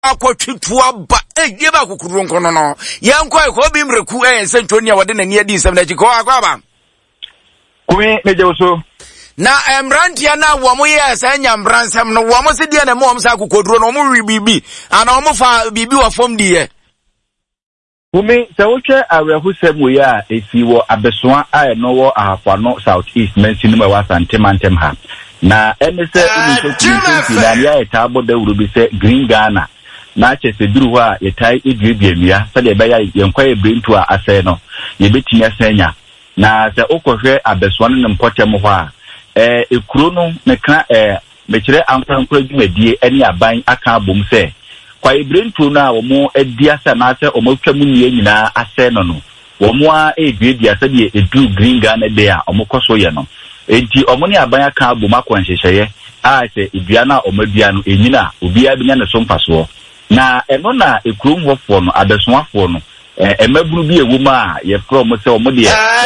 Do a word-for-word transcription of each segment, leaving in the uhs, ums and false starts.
akotwetua ba eh ye ba kokuru nkono no yanko e ko bi mreku eh sentonia wode na nia di nsem na chiko akwa kumi mejewoso na emrantia na wo mo ye sa nyambransam no wo mo se die na mo sa kokoduro no mo wi bibi ana wo mo fa bibi wa fom die kumi se wo hwe awehusem we a esi wo abesoa a no wo ahafo no south east mention ma wa santemantem ha na emese unso na ya etabo da wuro bi se green Ghana na chese duru a yetai edwebia se de be ya yenkwa ebrentu a asɛ no ye betimi asanya na se okohwe abesoa no mpotem ho a eh ekuro no ne ka eh mekire ankwankwa dwumadie ene aban aka abom se kwa ebrentu no a wo mo adi asa na ase o mo twam nie nyina asɛ no no wo mo a edwebia se de edu green Ghana de a o mo koso ye no enti o mo ne aban aka abom akwanhyehyeye a se edua na o madua no enyina obia bi nya ne so mpaso na eno na ekurum hofo no abesoafo no eh emaburu bi ewo ma ye from se o mo de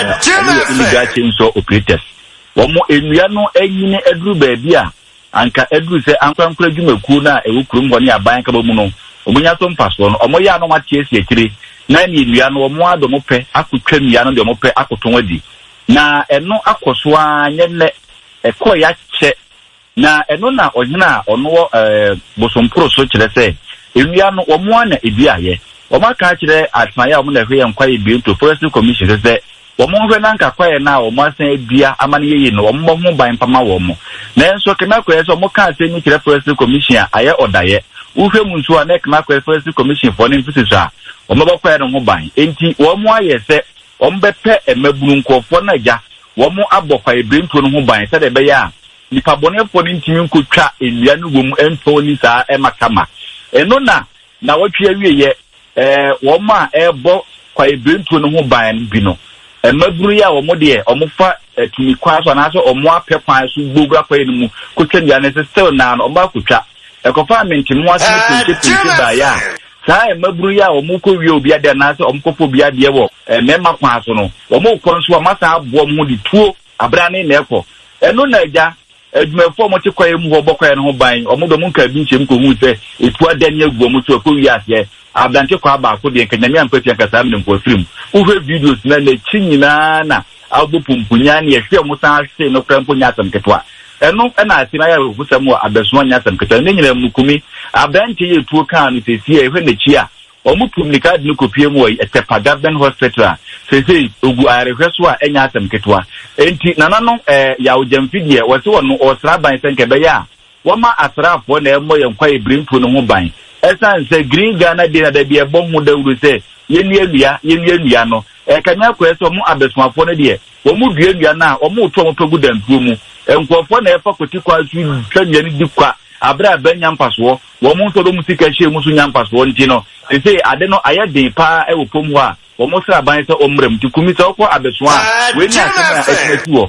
illegal chainsaw operators wo mo enua no enyine aduru baabi a anka aduru se ankwankura dwumaku na ewo kurum ho ne aban ka ba mu no o mo nya so mpaso no o mo ya no ma tie sie kire na ne enua no o mo ado mo pe akotwa nua no de mo pe akoton adi na eno akoso anye ne ekọ ya che na eno na ohina ono eh bosompro so kire se enua no o mo ana ebi aye o ma ka kire atmaya o mo na hwe yankwa ebi to forest commission se wo mo hwe nanka kwaye na wo mo asan ebia amane yeye no wo mo ho ban pama wo mo na enso kena kwaye so mo ka se ni kire forest commission aye odaye wo hwe mu nso a na kena kwaye forest commission for ne mfisiso a wo mo ba kwaye no ho ban enti wo mo aye se wo mo bepe emaburu nkofo na ja wo mo abokwa ebrentu no ho ban se de be ya nipa bonefo ni ntimi nkotwa enua no wom ento ni saa e makama eno na na wotwe awieye eh wo mo a ebo kwa ebrentu no ho ban bi no emaburu ya wo mo de o mo fa tumi kwa so na so o mo apɛ kwan so gbogura kwa enu mu kotwa ndia ne still na no ba kotwa ekofa menti no ase no kotwa ba ya saa emaburu ya wo mo ko wie obi ade na so o mo kofo bi ade wo mema kwa so no wo mo ko so ma sa abo mo di tuo abra ne na ekɔ eno na agya adwumafo mo te kwa emu ho bɔkwa ne ho ban o mo do mo nka bi nkyem ko hu sɛ etu adanya guo mo so ko wi ase abdante kwa ba ko de nkanyame ampati kasa am ne mpo film uhwe videos na na chinyina na abo pumpunya ne ehwe mo san se no krampo nya atam ketwa eno na asina ya husam wa abeso nya atam ketwa ne nyina mukumi abdante ye tuo kan no sesi ehwe na chi a o mu communicate no kopie mu wa Etepaga Ben Hospital sesi ogu arehwe so a enya atam ketwa enti nanano eh ya ojamfidie wo se wono osra ban senke be ya wo ma asrafo na emo ye nkwa ebrimpu no ho ban esan se green Ghana de na da bia bom mu dawuru se yeni enua yeni enua no e kanya ko eso mu abesumafo no de wo mu dua enua na wo mu to mo pegu dantuo mu enkofo na efa koti kwa su twanua ni dikwa abra banya mpaso wo mu to do mu sika hye mu so nya mpaso nti no se ade no aye den pa e wo pom ho a wo mo sra ban se omrem ti kumi se ko abesua we ni asema etimatu wo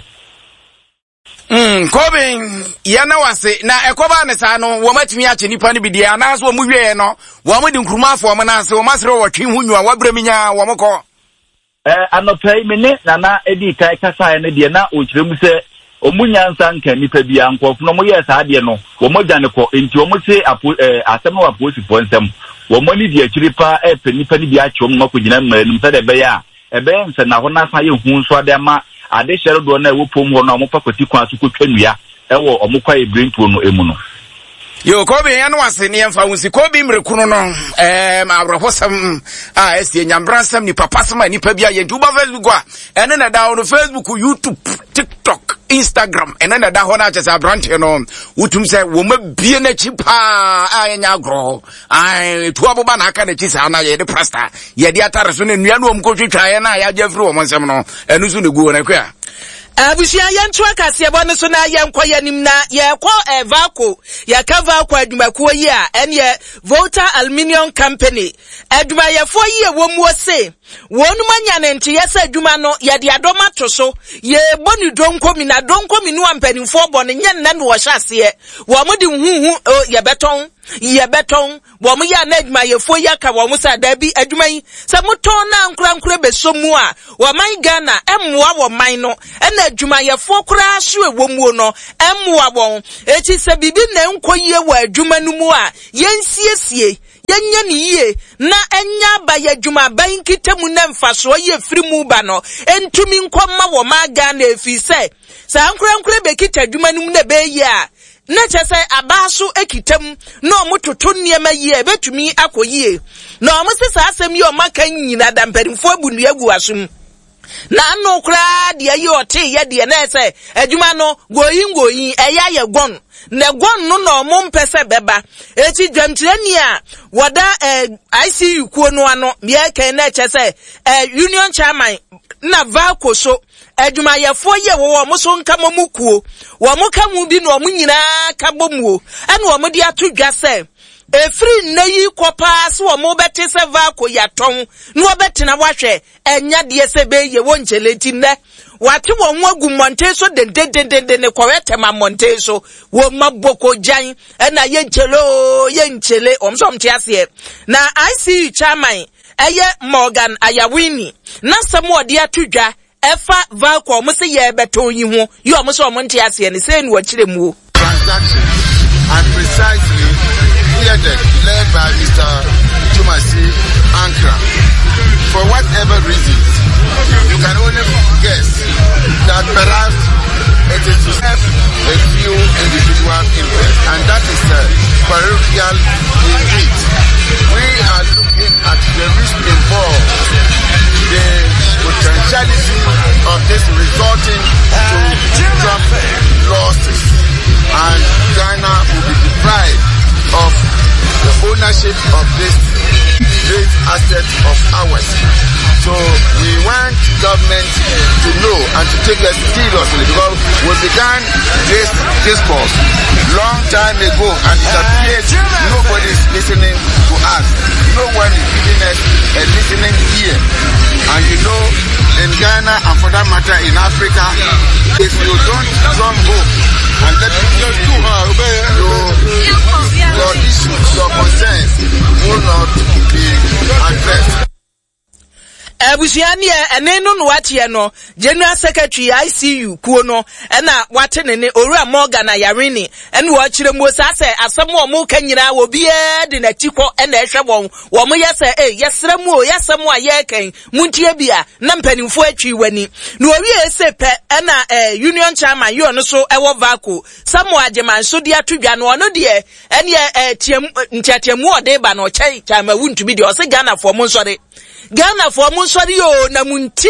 Mm, Kobin, yana wase, na ekoba ne sa no, wamatimi ache nipa ni bidia, anaso wamuwe no, wamudi nkrumafo wamanase, wamasiro watwin hunwa, wabreminya, wamoko. Eh, anopei mene, nana edi kai kasa ene die na, uchiremu se, omunya nsanke nipa biya nkwofu, no moye sa adie no, wamoja neko, enti wamose apo, eh, asema waposi po nsem, wamoni die chiripa, eh, pe nipa ni biya chom, mwako jina msade beya, ebe mse na hona sa ye hunso adema, ade shere do na ewo pom ho na omo pakoti kwa su kotwa nua ewo omo kwa ebrentu no emu no yo Kobi yanu wase ne yemfa wunsi Kobi mrekunu no eh ma abrahosam ah esi nyambransam ni papasama ni pa bia ye duba Facebook a ene na da on Facebook, YouTube, TikTok, Instagram ene na da ho na chese abrante no utum se wo ma bie na chi pa anya agro ai tu aboba na aka na chi sa na ye de prasta ye de atare so ne nua no om ko twitwa ye na ya jafri wo nsem no enu so ne guo na kwa abusia yentu akase ebo ne so na yenkwa yanim na yekwo evako yakava kwa adwumakuo yi a ene Volta Aluminium Company adwumayefo yi ewo mu ose wonu manya ne nte yesa adwuma no ye de adoma to so ye boni donkomi na donkomi no ampanimfo bo ne nyen na no wo hyase wo mo de huhu ye beton ye beton wo mo ya na adwumayefo yi aka wo mo sa da bi adwuma yi se moton na nkura nkura besomu a wo man Ghana emmoa wo man no ena adwumayefo kura so ewo mu no emmoa won eti se bibi na nkoyie wo adwuma no mu a yensiesie yenya ni ye na enya ba ya dwuma ban kitamu na mfaso ye firi mu ba no entumi nkoma wo maga na efi se sa nkura nkura be kita dwuma num na be ye a na chese abaso ekitam na omototo niema ye betumi akoyie na omosisa asem ye omaka nyina da mperimfo abunu agu asum na anu kra de ye ote ye de na ese adwuma no goyin goyin eya ye gon na gon no no mo mpese beba eti dwamtirani a woda eh, I C U kuo no ano ye ken na chese eh, union chairman na Valco so adwuma ye fo ye wo mo so nka mo mukuo wo mo ka mu bi no mo nyina ka bomuo ene wo mo de atodwa se efri nayi kopa so wo mo bete se Valco ya ton no betena wahwe enya de se be ye wo ncheleti ne wati wo nwagu monte so de de de de ne kwete ma monte so wo maboko jan ena ye nchelo ye nchele omso mtiase na I C U chairman eye Morgan Ayawini na samo de atodwa efa Valco mo se ye beto yi ho ye omo so omo ntiase ne se nu akire mu transaction and precisely headed led by Mister Jumasi Ankra. For whatever reasons, you can only guess that perhaps it is to help a few individual interests, and that is uh, parochial indeed. We are looking at the risk involved, the potentiality of this resulting to traffic losses, and Ghana will be deprived of the ownership of this great asset of ours. So we want government to know and to take us seriously, because we began this discourse long time ago and it appears nobody is listening to us. No one is giving us a listening ear. And you know, in Ghana and for that matter in Africa, if you don't come home and let people do your, your issues, your concerns will not be addressed. Abusiani ene no no watie no General Secretary I C U kuo no na wate ne ne Owura Morgan Ayarini ene wo kire mo sa se asem wo mo ka nyina wo bia de na tikọ ene ehwe won wo mo yese eh yesra mu o yesem a ye kan muntie bia na mpanimfo atwi wani na owi ese pe na eh, Union Chairman yo no so ewo Valco Samuel Agyeman so de atodwa no no de ene eh tiam ntiatiamu ode ba no chai chama wuntumi de o se Ghana for mo nsore Ghana for mo nsori yo na munti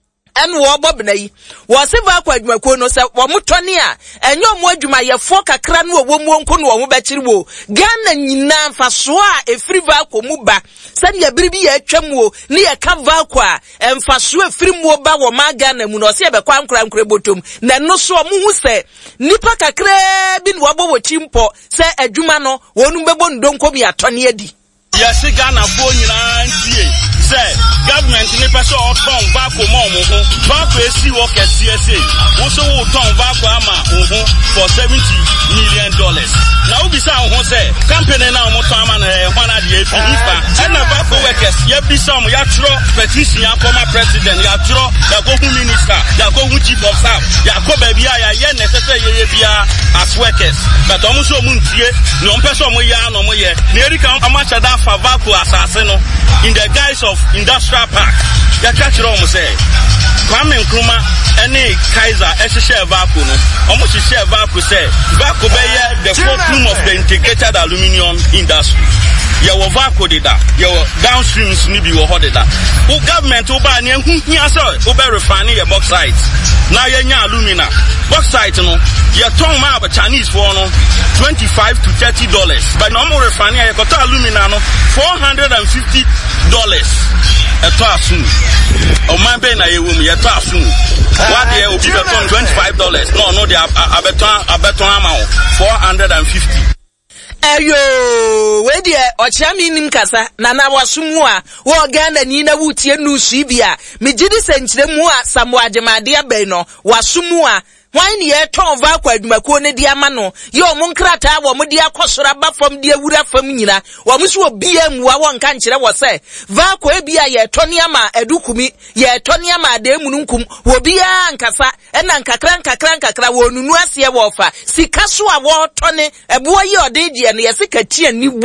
en wo bobna yi wo se Valco adwumakuo no se wo motoni a enyo mo adwuma ye fo kakra no wo mo nko no wo bekiri wo Ghana nyina mfaso a efiri Valco mu ba se ne biribi ye atwam wo ne ye ka Valco a mfaso efiri mu ba wo ma Ghana mu no se ye be kwa nkura nkura botom na no so mo hu se nipa kakra bi no wo bo chimpo se adwuma no wonu bebo ndonko mi atone adi yes Ghana fo nyina ntie say government ni person o ton Valco mo mo ho Valco esi wo kese ese wo so wo ton Valco ama ho for seventy million dollars na obi sa ho say company na mo ton ama na e hwana de efi nipa and na Valco workers ye bi some ya tro petition ya former president ya tro ya go hu minister ya go hu chief of staff ya ko ba bia ya ye necessary ye bia as workers but omo so mo ntie no person mo ya no mo ye na erika amacha da fa Valco asase no in the guise of industrial park ya catch ro mo say Kwame Nkrumah any Kaiser share Valco no omo share Valco say Valco be the fulcrum of the integrated aluminium industry ya wo Valco de da ya wo downstreams ni bi wo ho de da o government o ba ni hu hia say o be refine your bauxite na ya nya alumina bauxite no ya ton ma ba Chinese for no twenty-five to thirty dollars but no more refine ya ko alumina no four hundred fifty dollars eto asun o man be na ye wo mu ye to asun what dey obi beton twenty-five dollars no no dey abeton abeton amount four hundred fifty. Eyo we de ochiami nim kasa na na wasumu a wo Ghana ni na wutie nu su bia me gidi senkyire mu a Samuel Agyeman de abai no wasumu a Why ni e ton Valco adwumakuo ne di ama no ye o mo nkrata wo mo di akosora ba fam di awura fam nyina wo mo so obia mu a won kan kire wo se Valco e bia ye toni ama edukumi ye toni ama da emununkum wo bia nkasa e na nkakra nkakra nkakra wo nunu ase wo fa sika so a wo toni ebo ye ode die no ye sika tie ni bua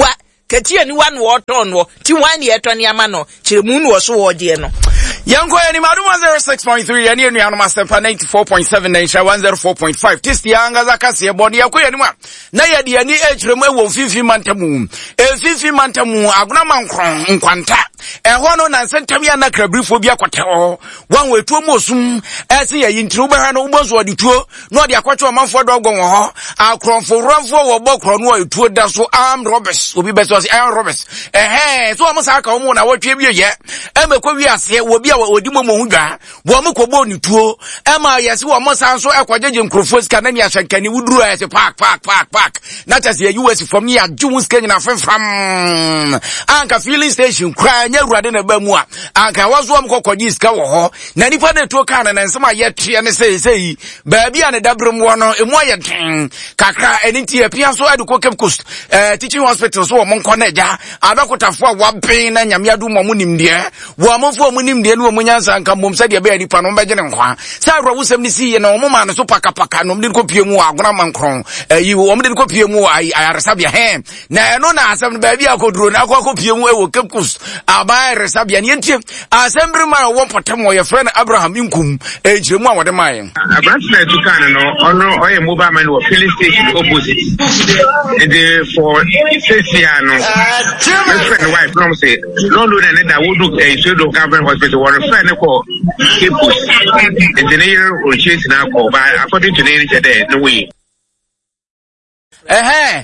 katia ni one water no ti one ye to ni ama no chiremu no so wo de no Yanko yani maduma zero six point three yani enu yanu master pa ninety-four point seven na insha one oh four point five tisti yanga za kasi eboni yako yani mwa na yadi yani ejremu ewo fifi mantamu e fifi mantamu aguna mankron nkwanta eho no na nsentam ya na krabrifo bi akwata ho wan wetuo mosum ese ya yintru be ha no ubozo odituo no ode akwatwa manfo dogon ho akronfo ranfo wo bokro no etuo da so arm robbers obi beso iron robbers ehe so amusa aka omo na wotwe bi ye emekwa wi ase wo bi odi momo hudwa bo mo kobo ni tuo ema yesi wo mo san so ekwajeje nkrofo sika na ni ahyankani wuduru ese park park park park na tase ya U S from ya Jumus Kenya na fam anka filling station kra nya ruade na ba mu a anka wazo am kokwaji sika wo ho na nipa na tuo kana na nsema ye twe ne sei sei ba bia ne dabrem wo no emu aye den kakra eniti e pia so ade ko Cape Coast eh teaching hospital so wo mo nko na ja abakotafo a waben na nyame adu mo nimde wo mo fo mo nimde no mo nyansa nka mom sade be nipa no mbege ne nkwa sa agro wusem ni siye na mo ma no so paka paka no mde ko pie mu agona mankron eh yi wo mde ko pie mu ay aresabia he na no na asem ba bia ko duro na ko pie mu e wo Cape Coast aba aresabia ne ntie assembly man wo potem wo ye friend Abraham Nkum e jiremu a wode mai Abraham na to kan no ono oye mobile man wo filling station opposite and the for Cecia no my friend wife no say no do na that would do a should government hospital or friend ko Cape Coast engineer or chase na ko by according to the nature no way eh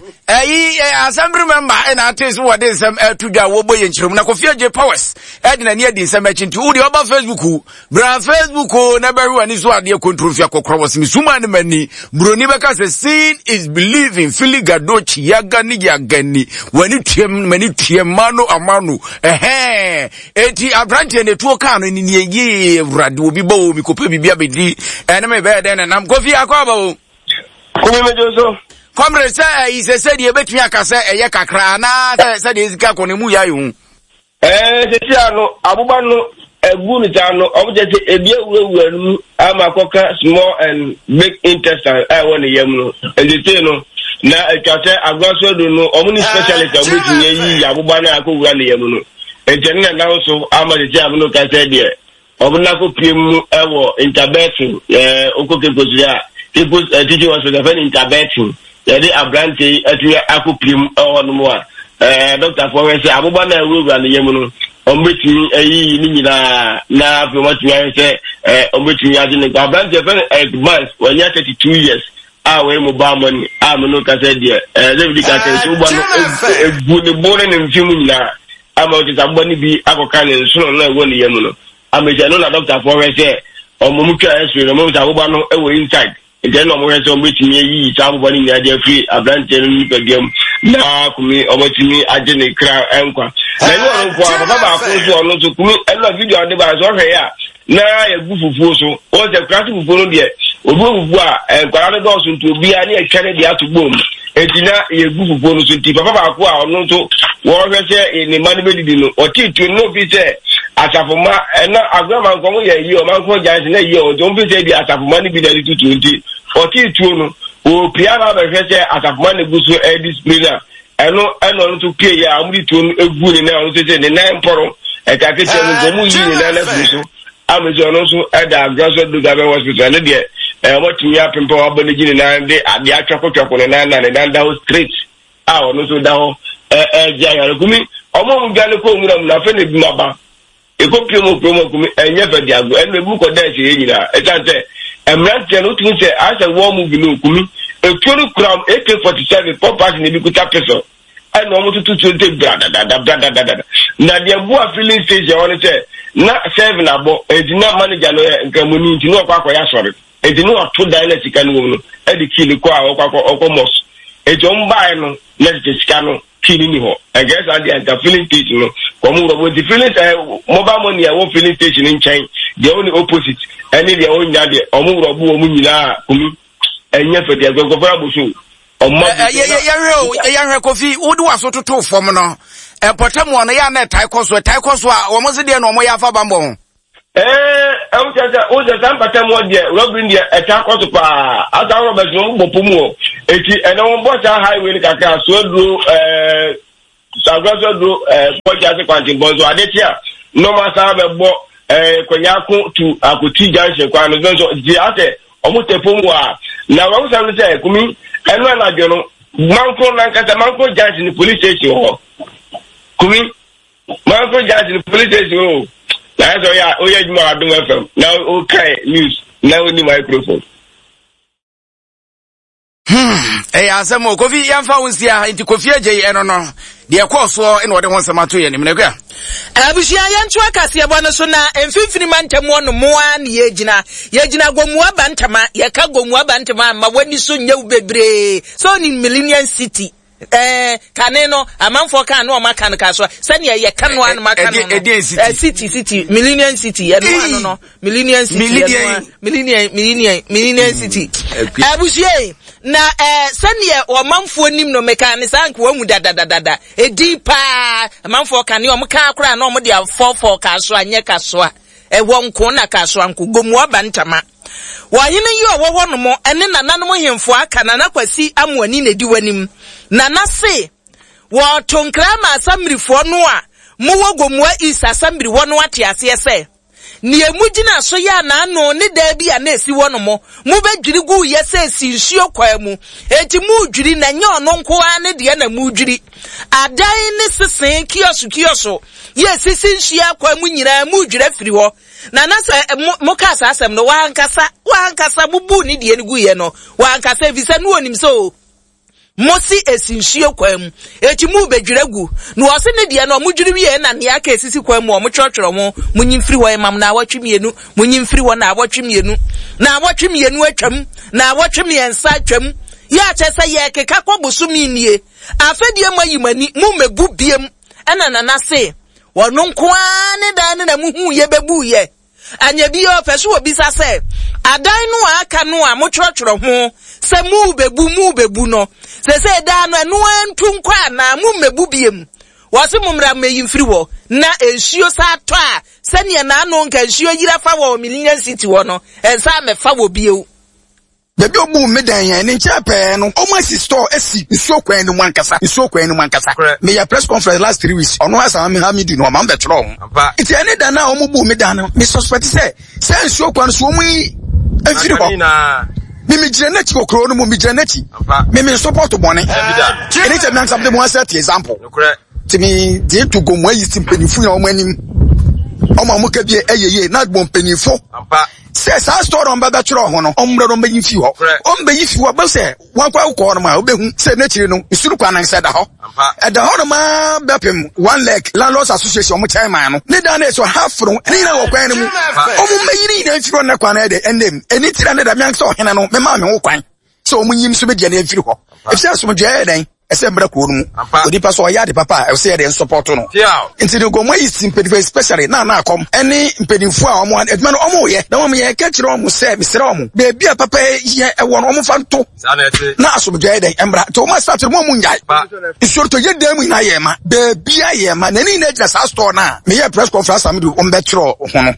eh assembly member na atis wo de sem atudwa wo boye nchirum na Kofi J Powers e de na ne adi sem achinti wo de oba Facebook bra Facebook na beru ani so ade kontrofia kokro wo simi suma ne mani broni beka se sin is believing fili gadochi yaga ni yagani wani tiem mani tiem mano amano eh eti abrante ne tuo kan ni ni ye wrade obi ba wo mi kope bibia bedi ene me be de na nam Kofi akwaba wo Kumi mejoso Comrade say is a said you bet me akase eye kakra na say dey zika ko ne mu ya yu eh tete ano abuba no egu ni ta no obje se ebie wuwu anu ama koka small and big intestine I want yam no tete no na etwate agwaso do no omuni specialist omuti yi abuba na akowura ne yam no ejeni na now so ama tete abuno ka say dey obuna ko piem ewo interbeting eh okoke gosia people teaching was the very interbeting yade abrante atuya akopiem ono mo a eh Doctor Forest abuba na ewura ne yam no ombetini ayi ni nyina na afomatu ya se eh ombetini ade ne abrante very advanced when you thirty-two years ah we mo ba money ah me no ka say there eh David ka say so ba no ebu ne bone ne mfimu nyina ama o ti sabo ni bi akoka ne so no na ewo ne yam no ameja no na Doctor Forest eh omomutu ya so no mo abuba no ewo inside ije no mo re so mbetini yi ta abuba ni nya je free abrante no ni pegem na kumi omotimi aje ne kra enkwa na ni ono kwa baba ba ko so ono so kumi eno video ade ba so hwe ya na ya gufufu so o je kra tu fufu no de obu obu a enkwara do so ntu obi a na e twere de atubom etina ya gufufu no so nti baba ba ko a ono so wo hwe se ni mani bedidi no o ti tu no bi se asafoma na agrama nko ye yi o man ko janse na yi o don bi se di asafoma ni bi da tu twenty forty two no o piano ba hwe se asafoma ne gusu e discipline eno eno to pie ya amuri tu egu ni na o se se ne na mporo e ka ke che no mu yi ni na na gusu amejo no so e da graso do gabe hospital ne de e mo ti ya pempo wa bani gini na de ade atwakotwako ne na na ne dan da straight a ono so da ho e e ja ya kumi omo mu gale ko mu na mu na fe ne bi maba eko piomo piomo kumi enye fe diago enu ebu ko da se yina e ta se emrante no tun se asa wo mu bi no kumi e turu kram A K forty-seven pop ne bi kuta peso enu omo tutu twenty brada da da da da da na de bu a filling station won se na seven abo edina manager no nkamuni nti no kwa kwa ya sori edina o to da na sika no no e di kili kwa o kwa o mos e jo mbae no na de sika no kini ni ho I guess and the filling station no komu robo the filling mobile money I want filling station in chain the only opposite any the only the omu robo omu nyina kumi enye fe de go go for abusu omo ya ya ya ya Kofi wodi waso toto fom no e potem no ya na tai koso tai koso a wo mo se de no mo ya fa bambo eh am tata o de san patem wo de robin de e ta koso pa ata Robert no bopomu eti ene won bo cha highway ni kaka so do eh Sagwaso do Pojasi Quantum Bonzo Adetia, no Masabe Bo Konyaku to Akuti Junction, Kwano, Diate, Omutepumwa. Now, I was say, Kumi, and when I go, Manko Lankata Manko Judge in the police station. Kumi, Manko Judge in the police station. That's all, yeah, oh, yeah, you are doing from now. Okay, news now in the microphone. Hmm, eh, asamo Kofi Yamfa Unsia into Kofi J. Enono, the course war in what they want some to any minute. Abushia Yantua Cassia Bonasona and Fifty Mantamon Moan Yejina, Yejina Gomua Bantama, Yaka Gomua Bantama, ma when you soon you bebre, so in Millennium City. Eh, Caneno, a man for Cano, Macanacaswa, Sanya Yakanwan Macan, City, City, Millennium City, and no, no, Millennium City, Millennium, Millennium, Millennium City. Abushia. Na eh sanya o manfo nim no mekanisa anko wamu dada dada dada e deepa manfo kan o mka akura na o de four four ka so anye ka so a e wonko na ka so anko gomu abantama wa hene yi o wo no mo ene nananom hemfo aka na nakwasi amwani na di wanim na na se wo tonkra ma asamrifo no a mo wo gomu is asamri wo no ate ase ese ni emugina so ya na ano ne da bia na esi wono mo mu bedwiri gu yese sinsuo kwa mu enti mu dwiri na nya ono nko a ne de na mu dwiri adan ne sesen kioso kioso yesi sinsuo kwa mu nyina mu dwiri afiri ho na na se mo ka sa asem no wa nkasa wa nkasa bubu ni de ne gu ye no wa nkasa visa no onim so Mosi esinsuo kwam eti mu bedwiragu no wose ne de no mudwiri wie na ne aka esisi kwam o mo chorchoro mo munyimfiri wo emam na awatwemienu munyimfiri wo na awatwemienu na awatwemienu atwam na awatwemiensa atwam ya chese ye keka kwobosumi nie afedie mayimani mu mebu biem ena na na se wono nkoa ne dan na muhu ye bebu ye anya bi o feso obi sa se adan no aka no a mo chorchoro ho se mu bebu mu bebu no se se da no enu antu nkwa na mu mebu biem wose mumra meyimfiri wo na ensuo sa to a se ne na no nka ensuo yira fa wo Millennium City wo no ensa me fa wo bieu Baby obu medan yan ni chape no almost store esi nsuo kwan ni mwankasa nsuo kwan ni mwankasa me ya press conference last three weeks ono asa me ha me di no ma be tro ho iti ene da na omubu medan no me suspect say say nsuo kwan so mu enfiri ho me me gire na chi kokro no mu me gire na chi me me support bone ene che me something one set example ti me dey to go mo yi simpenifu ya omo anim omo mo ka bi eyeye na gbon penifo se sa store on baba chiro ho no omre no mbeyi fi ho ombe yi fi ho ba se wan kwa ko no ma obehu se na chiri no isuru kwa nan se da ho e da ho no ma bepem one leg landlords association mo chairman no ne da na so half from ni na wo kwan no mu omu mbeyi ni na fi ho na kwa na de endem eni tira ne da me anse ohene no me ma me ho kwan so omu yim so be de na fi ho e fi aso mo je den ese mbra ko no mu odipa so ya de papa e se de support no nti de go mo yi sympathy especially na na akom eni mpedinfu a omo edma no omo ye na omo ye ka kire omo se misere omo bebi a papa ye e wo no omo fanto na aso bja den mbra to ma start mo mu nyai isoro to ye dem na ye ma bebi a ye ma na ni na gira sa store na me ye press conference am do ombe kire ho no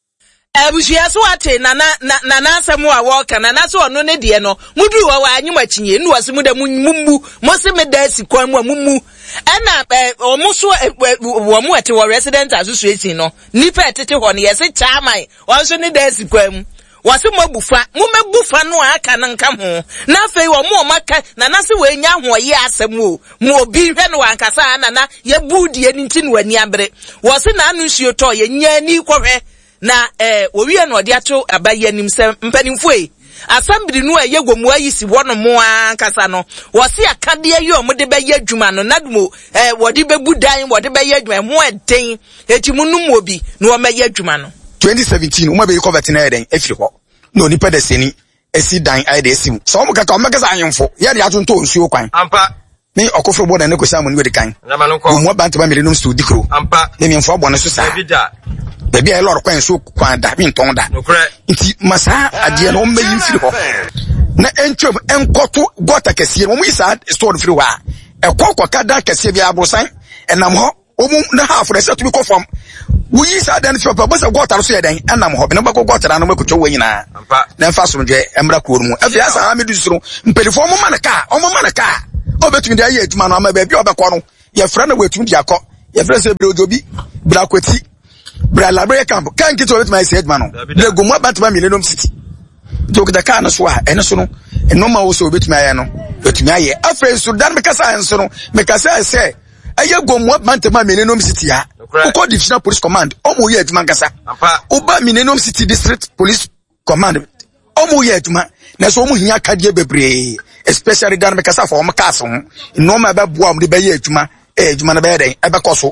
Abushia so ate na na na na asemu a woka na na so ono ne de no mudu wo wa anyuma chinye nu wase mu da mummu mo se me da sikwan mu mummu ena omo so wo mu ate wo resident association no nipa etete ho ne yese chairman won so ne da sikwan mu wase mo bufa mo mebufa no aka na nka ho na fei wo mo maka na na se we nya ho ye asemu mo obi hwe no ankasa na na ye budie ni nti no ani abre wase na anu suo to ye nya ni kwohwe na eh owie no de ato abaye nim se mpanimfo e asambiri no eye gomu ayi si wono mo ankasa no wo se akade ayi o mo de beye adwuma no nadmo eh wo de bebu dan wo de beye adwuma mo eden etimu no mo bi no o meye adwuma no twenty seventeen uma be cover na eden efiri ho no nipa de seni esi dan ai de esi so mo kaka o megasa anyemfo ye de ato nto nsuo kwan ampa me okofo boda ne ko samu ni we de kan mo bantaba mele no stu dikro ampa ne mi mfo bone so sa Baby a lot of kwan so kwan da bin ton da nti masa ade no mba yimfiri ho na entwem enkoto gota kese no mu isa store free wa ekokwa kada kese bia abosan enam ho omu na half rese to be confirm we isa dan fi papa bosa gota so ye dan enam ho be no bako gota na no makotwo wanyina na mfa so nje emra ko mu afi asa ha medu suro mpelifo mo manaka o mo manaka obetumi da ye adwuma no ama baby obekọ no your friend away to Diako, your friend say Brodobi, Brakweti, Bralabre camp, can't get over my said man. They go more back Millennium City. Took the car and swa, and so and no more also with my ano, but me, afraid so done because I answer, because I say, I go more Bantama Millennium City. Who called Divisional Police Command, Omo yet Mangasa, Oba Millennium City District Police Command, Omo yet ma, Nasomu Hiaka Bebre, especially done because of my castle, no matter what the Bayetuma, Edge Manabede, Abacoso.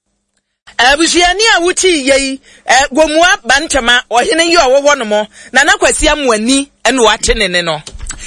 Abusiani awuti yei gomua bantama ohene yi owo no mo na na kwasi amwani ene wache nene no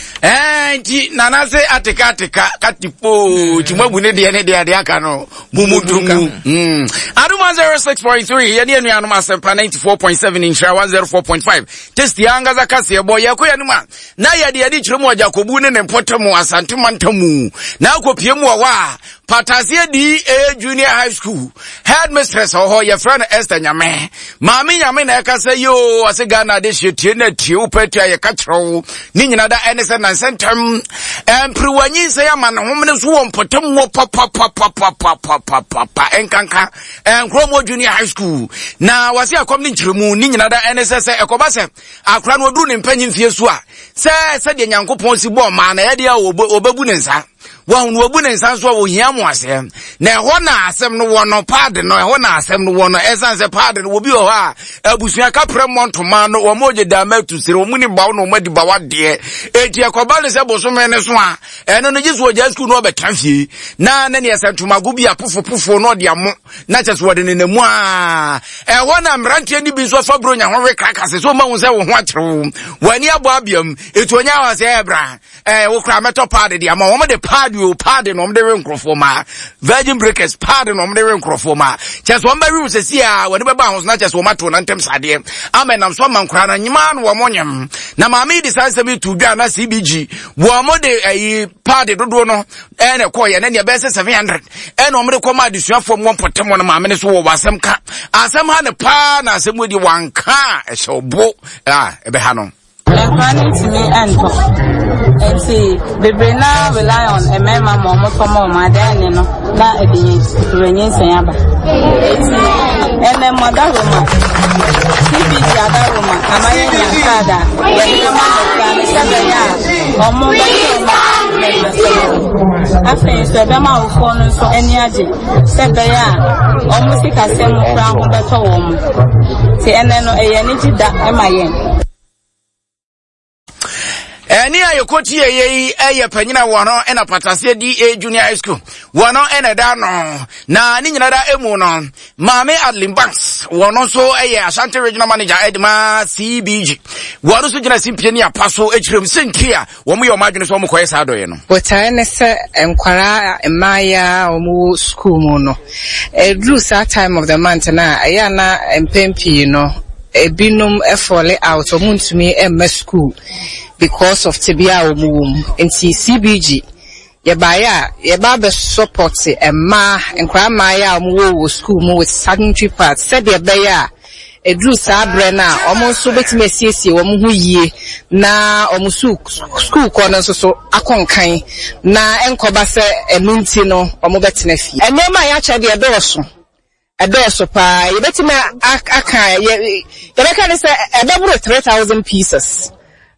eh nti nana se ateka ateka katipo timwabu ne de ne de ade aka no mumuduka mm aduma zero six point three ye ne nuanu asempa ninety-four point seven insha one oh four point five test yanga zakase ye boy yakoya numa na ye de ade chiremu ajakobu ne ne potamu asante mantamu na akopie mu wa Patasia D A Junior High School headmistress ho your friend Esther Nyame mami nyame na ka say yo ase Ghana de shetie na tiu petua ye ka chro ni nyina da enese na centrum empriwanyi say ama na homne so won potem wo papa papa papa papa papa enkanka enkromo Junior High School na wase akom ni nchiremu ni nyina da enese say ekoba se akra no duru ni mpanyin fie so a se se de nyankopon si bo ma na ye de obebu ne nsa Wan wobu ne nsanso wo hia mo asem na ho na asem no wo no pad no ho na asem no wo no esanse pad no wo bi ho a abusua ka premonto ma no wo moje da matu sire wo muni bawo no madi bawa de eti akoba ne se bosome ne so a eno no gisu oja school no be tanfie na na ne esantuma go bi apofo pofo no de amo na chese wo de ne namu a e ho na mrantie ni bi so fa bronya ho we krakase so ma hu se wo ho akyerewo wani abo abiam eti onya wa se ebra eh wo kra meto pad de amo wo de pad you pardon on the microphone Virgin Breakers pardon on the microphone just one by rules see ah when the bounce not just woman to nantem sade amen am so man kra na nyima no womonyam na mama decide say me to dwa na C B G wo mo de eh pardon dodo no eh na koye na ne be seven hundred eh no mo de koma adusua fom won potem no mama ne so wo asem ka asem ha ne pa na asem wedi wanka e shobo ah e be ha no planning to me and and see the brainer rely on a mema momo tomo ma dan no na edin renyin sanyaba and then mother roma C B G ada roma amaye nyankada ye ma plan sabe ya omo ba afen so be ma wo fo no so ani age sabe ya omo sika sem kra ho beto wo mo ti ene no eye ni jida e ma yen Eni ayokoti ye eye panyina wono ena Patasia D A Junior High School wono ena da no na ni nyina da emu no Mame Adeline Banks wono so eye Ashanti Regional Manager Edma C B G wono so gina simpie ni apaso echirem senkia wo mo ye omadwene so mo koyesa adoye no wotare ne se enkwara emaya omo school mu no edru sa time of the month na aya na empempi no ebinum efole out omuntumi emme school because of tibia omum nti C B G ye baya ye ba be support emma enkra maya omwo school mu with sanitary part said ye baya edru sa abre na omo so betime asiesie wo mu hu yie na omo school ko no so akonkan na enkoba se enunti no omo betena fi enema ya cha de be so edoso pa ye betime aka ye beka ne se ebebro three thousand pieces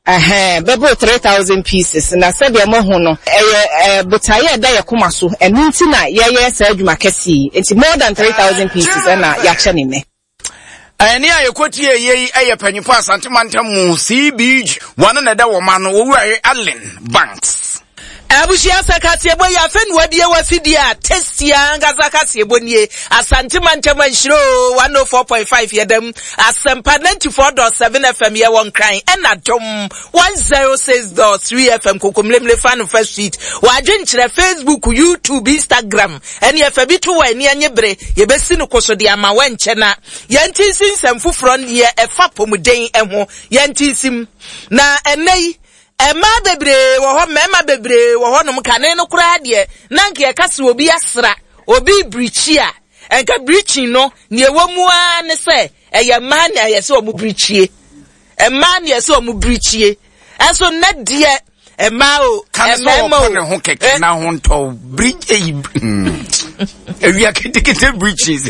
eh bebo three thousand pieces na said ya mo hu no eh botaye da ye koma so enunti na ye ye sa adwuma kesi enti more than three thousand pieces na ya kye ne ne Eni ayokoti ye ye eye panyipo Asante Mantamu C B G wana na da wo ma no wo wura Adeline Banks Abushia sakati ebo ya fen wadie wafidi a testia ngaza kasi ebo nie Asante Mantamu nshiro one oh four point five yedem Asempa ninety-four point seven F M ye won crying ena dom one oh six point three F M kokomlemle fan first street wadwen kire Facebook YouTube Instagram eni efabi to wa eni anyebre ye besi no koso de ama wenche na yenti sin semfufro ye efa pomuden eho yenti sim na enei Emma bebre wo ho mema bebre wo ho no kane no kura de na nke e kase obi asra obi brichi a enka brichi no ne ewomu a ne se eye man na ye se omu brichie e man ye se omu brichie enso na de Emma o Emma o ne ho keke na ho nto brichi we are getting breaches.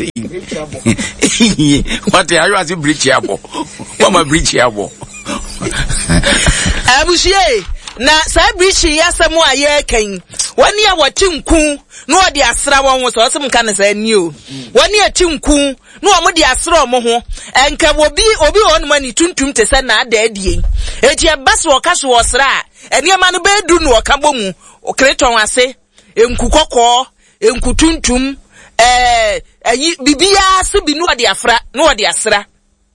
What are you as a breach abo? What my breach abo? Abushie na sa breach yasemu aye kan. Wani ya watinku no odi asra won so sem kan sa ni o. Wani atinku no omo di asra omo ho. Enka obi obi on mani tuntum te se na ada adie. Eti e bas wo kaso wo sra. Eni ama no be du no o ka bomu. O kreton ase. Enku kokko, enku tuntum, eh ayi bibia se bi no odi afra, no odi asra.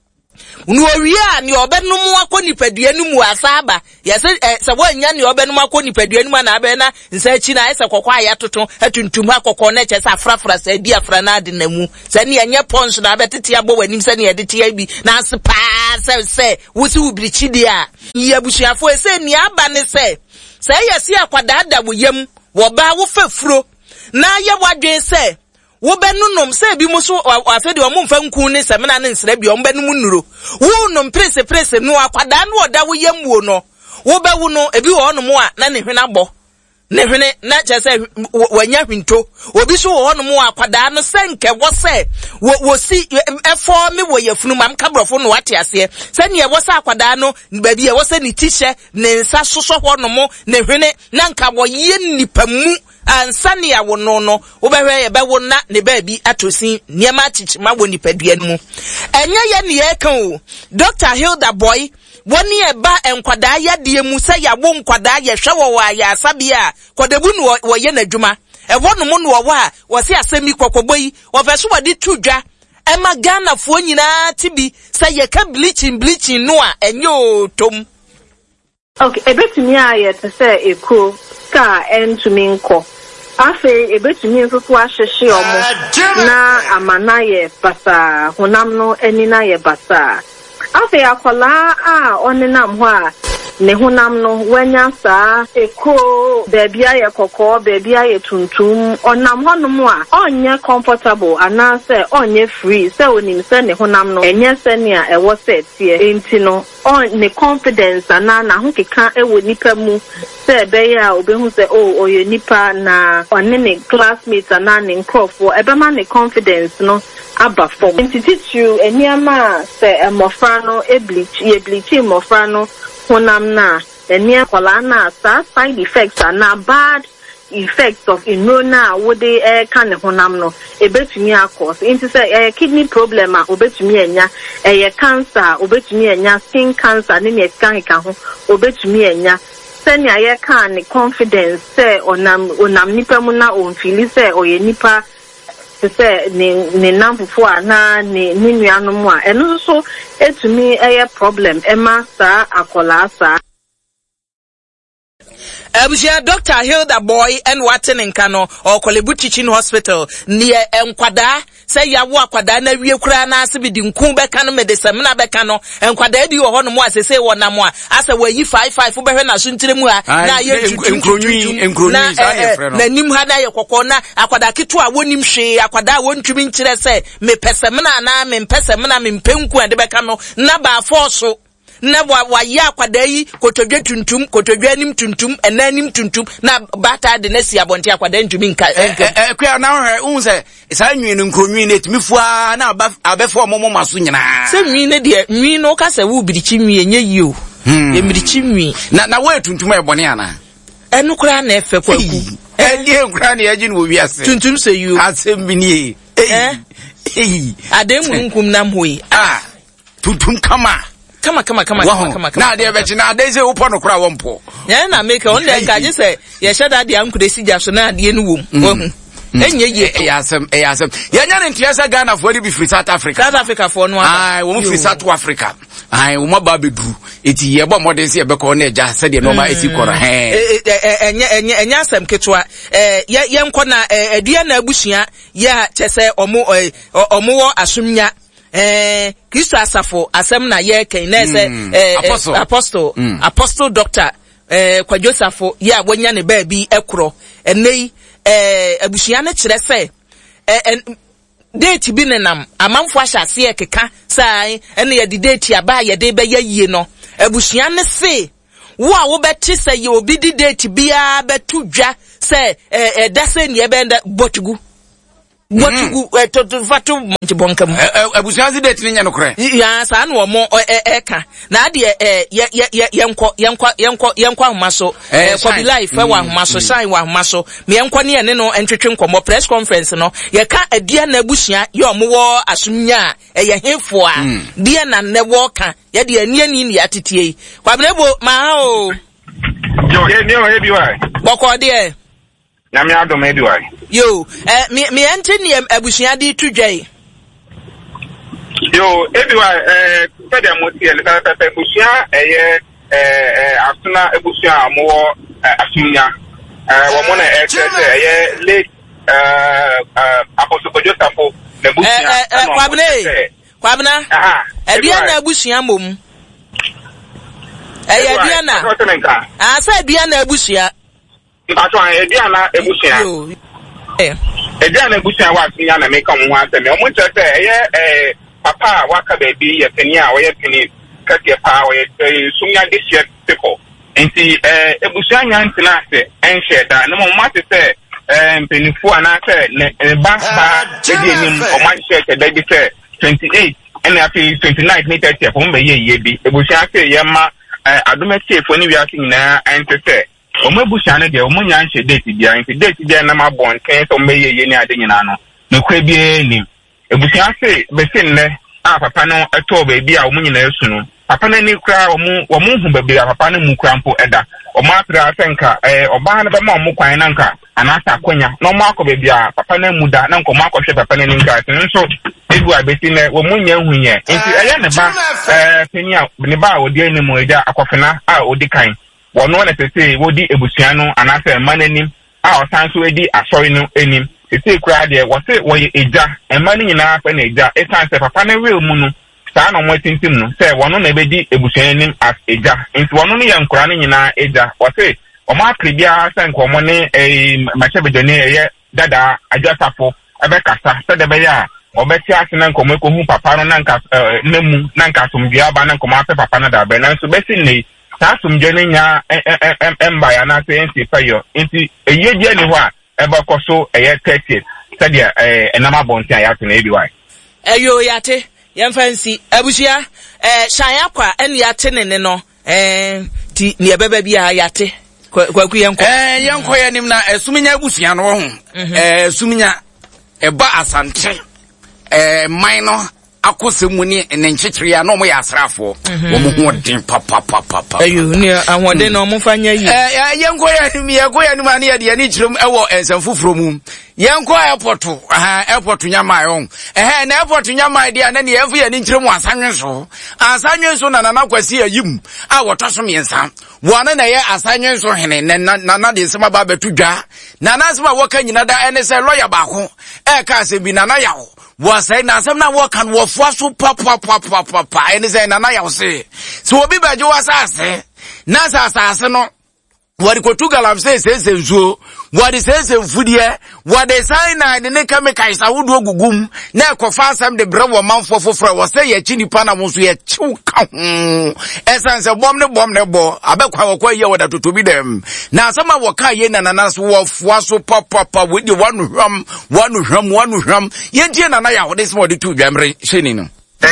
Unu owia ni obenum akoni paduanu mu asaba yese se wanya ni obenum akoni paduanu ma na abe na nsachi na ese kokwa ayatoto atuntum akokọ na eche se afrafra se di afra na ade na mu se ne enye pons na abetete abo wanim se ne yedete ya bi na aspa se se wusi ubirichi dia yabusuafo ese ni aba ne se se yesi akwada da wo yam wo ba wo fafuro na ye wadwen se wo benunum se bi muso afedi o mumfa nku ne semena ne nsra bi o benum nuro wo num prese prese no akwada no oda wo yamuo no wo bewu no ebi wo no mo a na ne hwena bo ne hwene na chese wanya hwinto obi so wo no mo akwada no senke wo se wo si efo me wo yafunu mam kabrofo no wate ase se ne wo se akwada no ba bi e wo se ne tishe ne nsa soso ho no mo ne hwene na nka wo ye nipamu ansani ya wono no obehwe ye be wona ne ba bi atosin niema achichi ma woni paduan mu enye ye ne ye kan o Doctor Hilda Boy woni e ba enkwada ya de mu se ya wo nkwada ye hwe wo ya asabia kodebu no wo ye nadwuma e wono mo no wo a wo se asemi kokoboi wo fe so wodi tudwa e ma Ghana fo nyina tibi se ye ka bleaching bleaching no a enye otom. Okay, ebetumi aye te se eko ka entumi nko afe ebetumi nso ahyehe omo na amana ye basa honam no enina ye basa afe akola a onenam ho a ne honam no wanya sa eko beebi aye kokko beebi aye tuntum onam honum a onye comfortable ana se onye free se onim se ne honam no enye se ne a ewo se tie enti no on ne confidence ana na ho keka ewo nipa mu se be ya obehu se oh oye nipa na onne ne classmates ana ne nkrofo ebema ne confidence no aba form enti titu eniama se emofra no e bleach ye bleach emofra no honam na enia kola na sa side effects na bad effects of inona wo dey eh kan honam no ebetumi akos into say eh kidney problem a obetumi enya eh cancer obetumi enya skin cancer ne ne kan ka ho obetumi enya senya ye kan ne confidence say onam onam nipa mu na on feel say oye nipa se ne ne namfufo a na ne ninuano mu a eno so etumi eh problem ema sa akola sa. Abuja Doctor Hilda Boy and Watson in Kano or Kolebu Teaching Hospital near Enquada say ya wa kwada na wie kura na ase bi di nku be kanu me de semna be kanu enkwada di wo ho no mo ase say wo na mo ase wa yi five five be hwe na so ntire mu a na ye enkronywi enkronywi sa ye frɛ no na nim ha na ye kokko na akwada ketu a wonim hwe akwada wontumi nkire se me pesemna na me pesemna me mpenku ade be kanu na ba force na wa wa ya akwada yi kotodwe tuntum kotodwe anim tuntum enanim tuntum na bata de na si abonte akwada ntumi nka eh kwa na hwe un se sa nwi no nkronwi na etimi fua na abefo momo maso nyina se nwi ne de nwi no ka se wo birichi nwi enye yi o e birichi nwi na na wa tuntum e bone ana enu kura na efe kwaku e die kura na eji no wi ase tuntum se yi o asem bi ni eh eh ademu nkum nam hoyi ah tutum kama kama kama kama kama kama na de be na de se upo no kra wompo ya na make on de gaje se ye sheda de ankude sija so na de nu wom wohu enye ye e asem e asem ya nya ne ntiasa Ghana for bi free South Africa South Africa for no ai wo free South Africa ai wo ba bedru eti ye bo modern se ye be ko na eja se de no ma eti kora he enye enye enye asem ketwa eh ye nko na adua na abusua ya chese omo omo wo asumnya eh Kristo asafo asem na ye ken na se eh apostle apostle, mm. apostle doctor eh kwa Joseph ya wonya ne ba bi ekro enei eh abusua na kire se eh date bi nenam amanfo ahyase ekeka sai ene ye di date aba ye de be yie no abusua ne se wo a wo beti se ye obi di date bia betu dwa se eh da se ne be botugu what you to to fatu mchibonkam abusuanzi date ni nya no kore ya sa na omo eka na de yenko yenko yenko yenko ahmaso for the life e wa ahmaso shine wa ahmaso me yenko ne ne no entwetwe nkomo press conference no ye ka adia na abusua ye omo wo asumnya e ye hefo a de na ne wo ka ye de ani ani ni atetie kwabrebo ma ha o yo ye ni o he bi wa boko de na me adom e bi wa yo eh me me ente ni abusua de tudwai yo e bi wa eh pede amoti ele ka pepe abusua eh eh asuna abusua amwo asumnya eh wo mo na eh eh late eh apostle Joseph na abusua eh kwabne kwabna eh bia na abusua mom eh ya bia na ah sa bia na abusua Mpacho an edia na ebusia. Eh. Edia na ebusia wa atinya na meka mo ho aseme. Omo nche se eye eh papa waka baby ye peni a oye peni kake pa oye sumya dishie people. Enti eh ebusia nya ntina se enhye da. Na mo mate se eh mpenifu ana se ne ba ba edi enim o ma share ke da bi se twenty-eight and afi twenty-nine ni thirty for mbe ye ye bi. Ebusia se ye ma adomete fo ni wi ase nyina ente se omo ebusia ne de omo nya nche date bia nti date bia na ma bon ten so meye ye ni ade nyina no ne kwa bia ni ebusia se be se nne a papa no eto ba bia omo nyina esu no papa na ni kra omo omo hu ba bia papa na mu kra mpo eda omo atra senka eh oba na be ma omo kwan na nka anasa akonya na omo akọ ba bia papa na mu da na nko ma akọhwe papa na ni nka nso ebu abeti ne omo nya hunye nti eye ne ba eh penia ne ba odi ani mo eja akọfena a odi kan wono na tete wodi ebusia no anase mananim a osanso edi asori no enim tete kura de wo se wo ye eja emani nyina fa na eja esanse papa na we mu no saa no mo tintim no se wono na ebedi ebusia nim as eja nti wono no ye nkura no nyina eja wo se o ma kribia se nkomo ne eh machebedone ye dada adwasafo ebe kasa se de be ya obeti asena nkomo ekohu papa no na nka nemu na nka somdua ba na nkomo ape papa na da be na so besi nei tasum jene nya emba ya na se nti payo nti eyeje ni ho a eba koso eye thirty sadia enama bonti ya to na ebi wai eyo yate yemfansi abusia eh shan akwa ene yate ne no eh ti ne ebeba bia yate kwaku yenko eh yenko ya nim na esuminya abusia no ho eh suminya eba asante eh minor akosemu ni ne nchechiri ya no mo ya asrafo wo mo ho den papa papa papa ayo ni anwode na mo fanya yi eh yenko ya ni yenko ya ni ma ne ya ni chirem ewo ensanfufuro mu yenko airport ah airport nyama yon eh na airport nyama dia na ne yefu ya ni chirem asanwenso asanwenso na na kwasi ayim a wotoso miensa wona na ye asanwenso hene na na de sema ba betudwa na na sema woka nyina da ene se lawyer ba ko e ka se bi na na yawo was say na some na work and work for so papa papa papa and say na na ya say so obi ba jo asase na sa asase no wadi ko tu galam say say say nzuo wadi say say mfudie wadi say na de ne chemical sa wodu ogugum na ekofa asem de brewo manfo foforo wo say ye chini pa na mo so ye chiw ka ho essence bom ne bom ne bo abekwa wo kwa ye woda totobi dem na asema wo ka ye na na so wo fo so papa papa wodi wanu hwam wanu hwam wanu hwam ye die na na ya wo de small de tu dwamre sheni no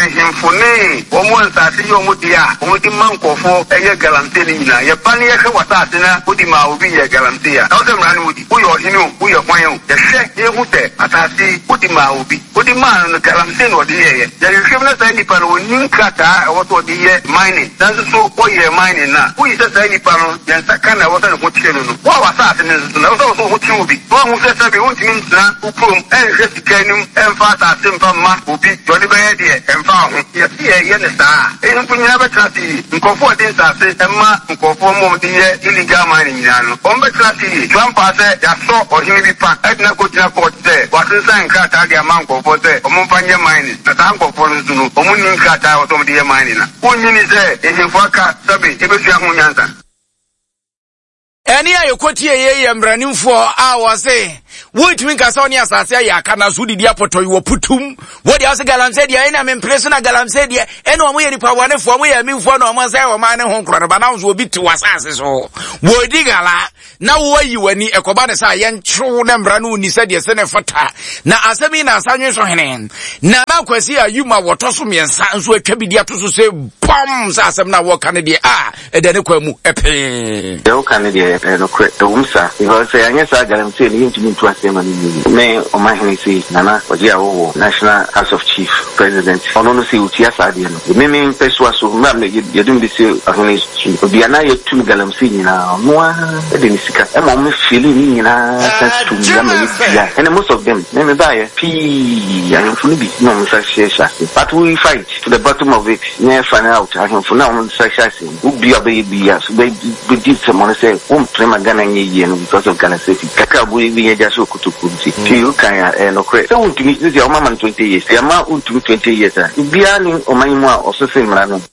ehimfune omo nsase yo mudia omudi mankofo eye galante ni nyina ye pani ye kwata na odi ma obi ye galante ya na o mra ni odi uyo hinu uyo kwan ye hye ye hute atase odi ma obi odi ma no galante no odi ye ye ye hwemna sai ni pa no nin krata wo to odi ye mining dan so ko ye mining na uyi sai ni pa no ye nsaka na wo to ko tire no wo wa sa atene so na wo so ko tire obi wo hu se sabe wo ntimi ntra uprom en hwe sikanum en fa ta sempa ma obi jodi be ye de emfa yes ye ye ne sa e nkunya be trati nkofo din sa se emma nkofo mo di ye illegal mining nyina no on be trati Trump ase ya so ohimi bi pa edna ko tina court se wasensa nka ta ga man nkofo se o mo fanye mining na ta nkofo no zunu o mo ni nka ta o to di ye mining na onyi ni se e hemfo aka sabe e be fia ho nyansa eni ayokotie ye ye mranimfo a wo se What we can say as I say ya kana so di apoto you putum. What the house galamsey dia ina me place na galamsey dia ene o mo ye nipa wane fo mo ye mi fo na o mo say o man ne ho nkro ba na wo bi ti wasase so. Wo di gala na wo yi wani ekoba ne say yen tru na mbra no ni se de se ne fata. Na asemi na asanwe so hene. Na ba kwasi ayuma woto so miensa nso atwa bi dia to so say bam sa asem na wo kan de ah e de ne kwamu epe. Yo kan de no kre to umsa. Because say anya sa galamsey ni ntumi ntu asem ani. Me o ma hene say nana oji awo National House of Chief President. Ono no say utia sa de no. Me me peswa so ma me yedum bi say ahene obi ana yetum galamsey ni na no a de ni sika. E mo me feel ni na sense to me na ya. And most of them me me buy p and for be no me say share. But we fight to the bottom of it. Never find out. I for now on say share. Who be a baby as we did someone say um prema Ghana nye because of Ghana safety. Kaka bu bi ya so kutukunti. You can eh no credit. So to me this your mama twenty years. Your mama to twenty years. Bia ni o man mu a o so say mra no.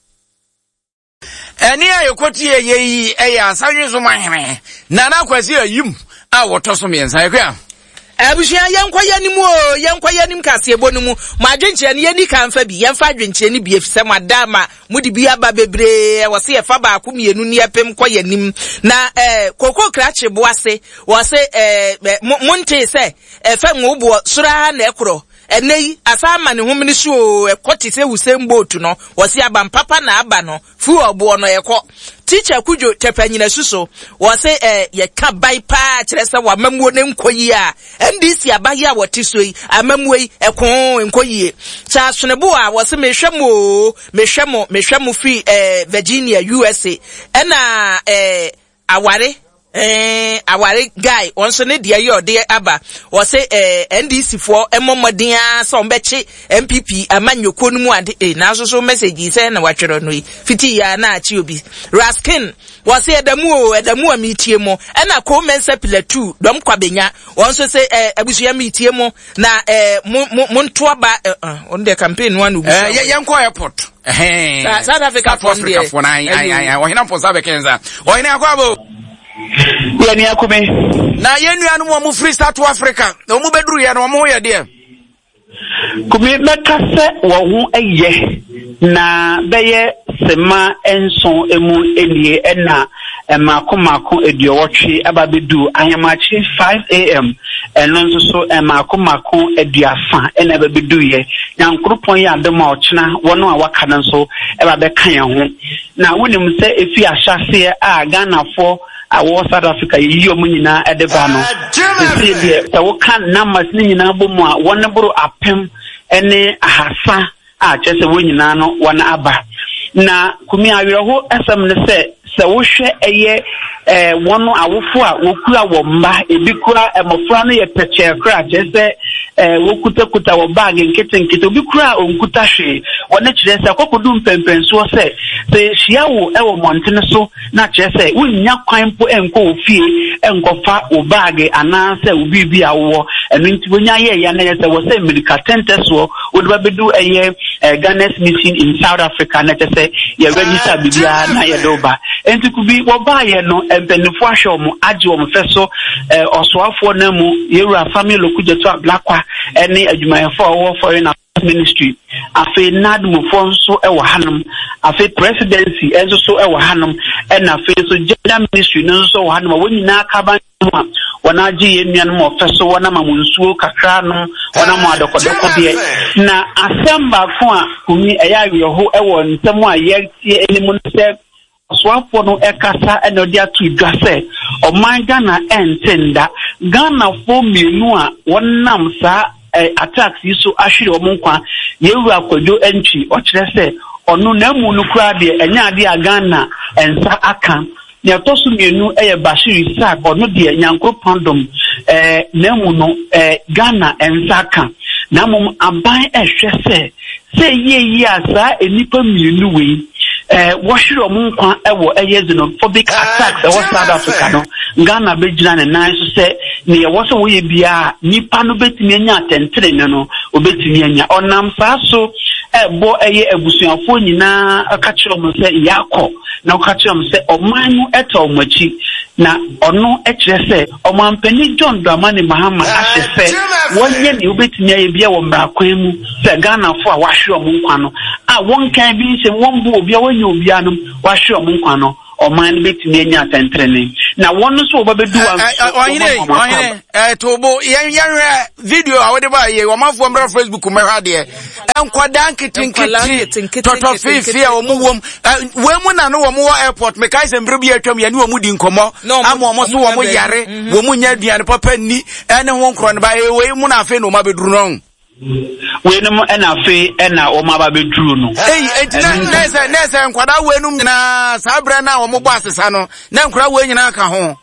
Eni ayekoti yeyi eya asanwe so mahene. Nana kwasi ayim a woto so miensa ekwa. Abushia yankwa yanim o yankwa yanim kasebo no mu madwenche ne yani kanfa bi yemfa adwenche ne bi efise madama mudi bi aba bebre wo se efa ba akumienu ne epem kwa yanim na eh kokoko krache boase wo se eh monte se efa ngobo sura na ekro enei asama ne homni so ekoti se husembotu no wo se aba mpapa na aba no fu obo no ekọ teacher kujo tepanyina suso wo se eh ye ka bai pa kire se wa mamuo ne nkoyi a ndc abaye a wote so yi amamuo yi ekon nkoyi cha sonebo a wo se mehwemo mehwemo mehwemo fi eh Virginia U S A ena eh aware eh aware guy onso ne dia ye ode aba wo se eh N D C for emomodin a so mbeche M P P amanyoko no mu ade eh na so so message say na watwero no fiti ya na achi obi Raskin wo se edamu o edamu a mitie mo na ko mensa pilatu dom kwabenya onso se eh abusu mitie mo na eh monto aba on the campaign one ubu eh yanko airport eh South Africa for Africa for nine ai ai wo hina for sabe kenza wo hina akwabo yani akume na yenu anu mo free South Africa no mu bedru ya no mo ye de kumi mekase wo hu eye na beye sema enson emu enie ena emako mako ediowotwe ababedu ahemachi five a m eno nso so emako mako ediafa ena ababedu ye nyankropon ya adema ochena wono a waka nso ebabe kan ye ho na wonim se efi ahyase a Ghana fo awo South Africa yi omu nyina edeba no se de se wo kan numbers ni nyina bomu a won boro apem ene ahasa a chese wo nyina no won aba na kumi awerho asem ne se se wo hwe eye eh wono awofo a wokura wo mba ebi kura emofra no ye peche kra chese eh wokuta kuta wo bag nkete nkete obi kura onkuta hwe wona kire se akokodu mpempenso se se hia wo e wo montene so na chese wonya kwan po enko ofie enkofa wo bag ana se obi bi awo enu nti wonya ye ya na se wo se medical tentes wo wo bedu eye Ghana's mission in South Africa na chese ye register bibia na ye doba enti kubi wo ba ye no empenifo ahwe mo age wo mfeso eh osoafo na mu yewura family lokujeto ablakwa ene adwumayefo wo foreign ministry afi nadmufo nso e wo hanum afi presidency enso so e wo hanum ena afi so gender ministry nso wo hanum wonyina akaba wana agi yenuan mo ofeso wana mamunsuo kakra no wana mo adokodoko de na asamba fo a kumi eya yeho e wo ntemu a ye tie enimu se swafo no ekasa eno dia tu dwase o man Ghana entenda Ghana fo mienu a wonnam sa attacks yiso ahwere o monkwa yewu akwadwo entry o kire se onu na mu no kura de enya de a Ghana ensa aka ne tosu mienu eye Bashir Isaac onu de nyankro pandom eh na mu no eh Ghana ensa aka na mum aban ehwe se se yeyi asa enipa mienu we eh washiro munkwa ewo eye xenophobic attacks ewo South Africa no Ghana bejina ne nan so se ne ye wo so wo ye bia nipa no betimi anya atentere ne no obetimi anya onam sa so ebo eye ebusuafo nyina akachiro mo se yakọ na akachiro mo se oman no eto omachi na ono ekire se omampani John Dramani Mahama ahye wonye ne obetimi aye bia wo mrakwan mu se Ghana fo a wahwe omo nkwa no a won kan bi se won bu obi a wonye obi anum wahwe omo nkwa no oman betimi anya atentrene na won so obabedu an ohine ohine eh tobo yen yen video a wode ba ye wo mafo mra Facebook me ha de enkwada nkitinkiti toto fifi a omu wom we mu na no wo mu airport me kai se mbre bi atwam ye ne wo mu di nkomo ama omo so wo mu yare wo mu nya duane papa ni ene ho nkro ne ba we mu na afi no ma beduru no we no ena afi ena o ma ba beduru no eh etina nese nese nkwada we nu na sabra na wo mu bo asesa no na nkra we nyina aka ho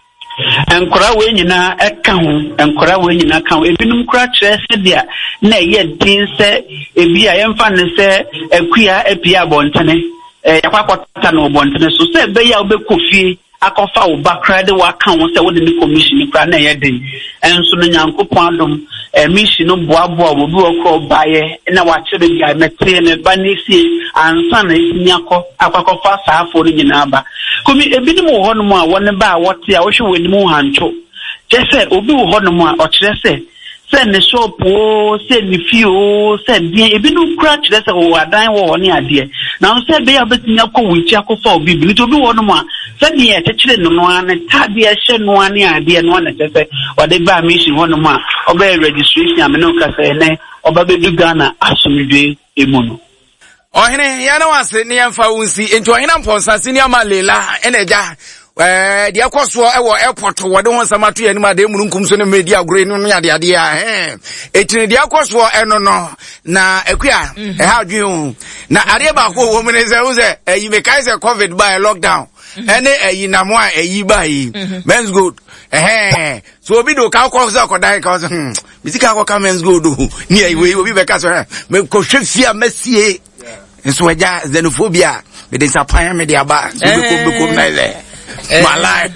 enkora we nyina eka ho enkora we nyina ka ho ebinum kura kire se dia na ye din se ebi a yemfa ne se akua epia bontene eh yakwakwata na obontene so se be ya obekofie akofa wo bakra de wa ka ho se wo de ni commission kura na ye din enso no Nyankopon adom eh mission no boaboa wo bi okọ baye na wa kire bia mete ne ba ni si ansa na isinyako akwakofa saafo ni nyina ba komi ebinum wo hono mu a won ba wote a wo hwe wani mu hancho jese obi wo hono mu a o kire se se ne shop o se ni fi o se bien ebinum kura kire se wo adan wo ni ade na no se be ya betimi akọ wichi akọfa obi bi to bi wo hono mu a se ni e tekire no no an tade a hye no an ade no na se o de ba mission hono mu a oba registration am no ka se ne oba bedu Ghana asomdwe emu no ohene ya na wase ne yamfa wunsi enti ohene mponsa sini amalela eneja eh dia kwaso ewo airport wode ho samato ya ni ma de mununkum so ne media agure no ya de ade a eh etini dia kwaso eno no na akua e ha dwen na ade ba ko wo mene ze wo ze eyi me kai se covid by lockdown ene eyi na mo a eyi ba yi men's good eh so obi do ka ko so ko dai ka so bisika ko ka men's good ni eyi we obi be ka so me ko hwefia masie nso waja xenophobia be disappoint me dia ba so be ko be ko na ile malai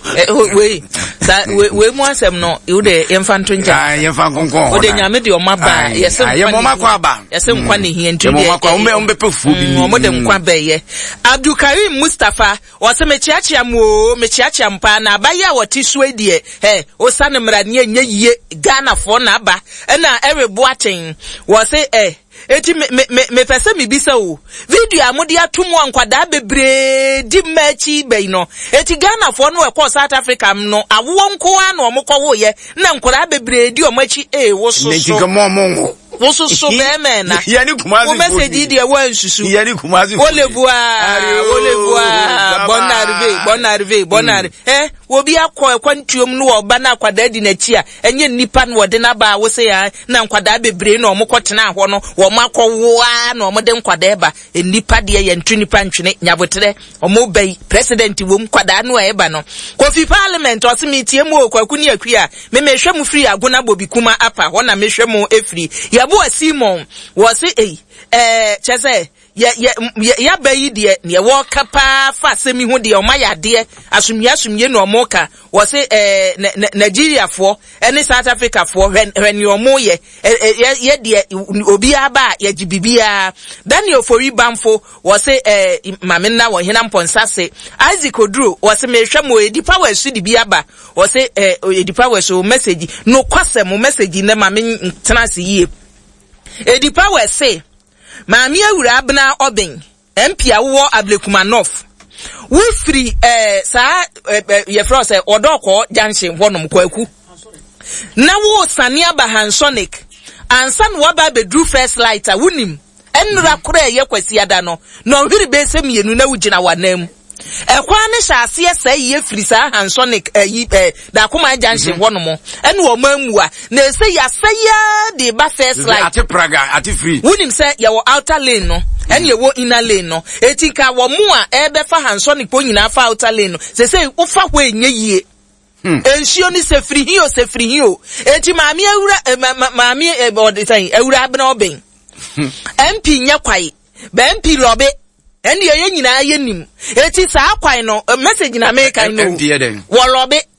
we sa we we mo asem no you de yemfanto nja ah yemfankonko o de nyame de o maba yesem yemo makwa ba yesem kwa ne hie ntu yemo makwa umbe umbe pefu bi o mo de nkwa beye Abdul Karim Mustafa o se mechiachia mo mechiachia mpa na abaya woti suedie he o sane mrane anya yie Ghana fo na aba na erebo aten wo se eh eti me me me pese mi bisa o video amodi atomo ankwada bebre di machi bei no eti Ghana fo no e ko South Africa no awo nko a no omko wo ye na nkwada bebre di omachi e wo so so wo so so be me na yani kumazi wo message di e wan susu yani kumazi olebua olebua bonarve bonarve bonarve eh wo bi akọ ekwantuom no oba na akwada di na chi a enye nipa no de na ba wo se ya na nkwada bebre no omko tena ho no wo makọwa na omode nkwada eba enipa de ye ntu nipa ntwene nyabotere omo bai president wom kwada no eba no Kofi Parliament osimiti emu okwaku ni akua me mehwe mu free agona bobikuma apa ho na mehwe mu efri yabo Simon wo se eh eh chese ya ya ya bayi de ne wo kapa fa semi ho de o ma ya de asumye asumye no omoka wo se eh Nigeria fo ene South Africa fo hwen yo mo ye ye de obi aba ya jibibia Daniel Fori Bamfo wo se eh mame na wo hena mponsa se Isaac Oduro wo se mehwe mo edipa wa su di bi aba wo se eh edipa wa so message no kwasem message na mame tenase yie edipa wa se Mami awura abna obin M P awo Ablekumanov we free eh sa ye fro say odoko junction honom kwaku na wo sane abahansonic ansan wo ba bedru first light a wunim enra kora ye kwasi ada no no hiri be se mienu na wugina wanam ekwa ne hyase ese ye free sa hansonic eh da koma junction honom ene wo mamua na ese ya saya de ba first light ati praga ati free wunim say ye wo outer lane no ene ye wo inner lane no etika wo mu a ebe fa hansonic po nyina fa outer lane no se se wo fa ho enye yie ensio ni se free hio se free hio eti maami awura maami e body say awura abna oben M P nya kwai ba M P robe ene ye nyina ye nim eti sa kwai no message na make I know wo robe